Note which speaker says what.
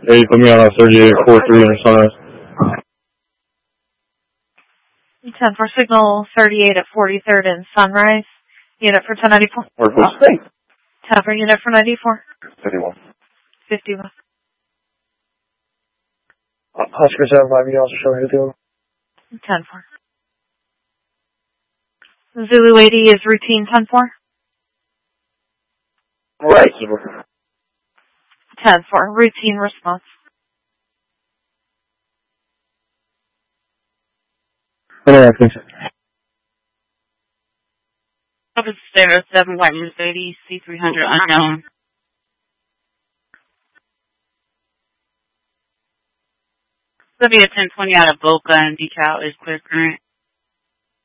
Speaker 1: Hey, put me on a 3843 in Sunrise.
Speaker 2: 10 for signal 38 at 43rd and Sunrise. Unit for 1094. 10 for unit for 94.
Speaker 1: 51.
Speaker 2: 51.
Speaker 3: Oscar 75, you also show anything?
Speaker 2: 10 for. Zulu 80 is routine 10 for.
Speaker 3: Right.
Speaker 2: 10 for routine response.
Speaker 1: Interacting.
Speaker 4: Officer Sarah 7 White Mercedes C300 unknown. It'll be a 1020 out of Boca and decal is clear current.